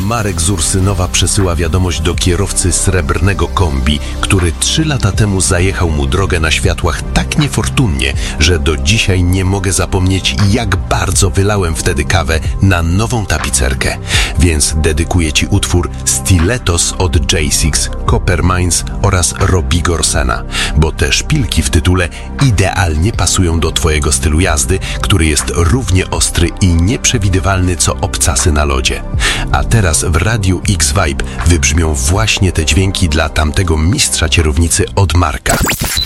Marek z Ursynowa przesyła wiadomość do kierowcy srebrnego kombi, który 3 lata temu zajechał mu drogę na światłach tak niefortunnie, że do dzisiaj nie mogę zapomnieć, jak bardzo wylałem wtedy kawę na nową tapicerkę. Więc dedykuję Ci utwór Stilettos od J6, Copper Mines oraz Robbie Gorsena, bo te szpilki w tytule idealnie pasują do Twojego stylu jazdy, który jest równie ostry i nieprzewidywalny co obcasy na lodzie. A teraz w Radiu X-Vibe wybrzmią właśnie te dźwięki dla tamtego mistrza kierownicy od Marka.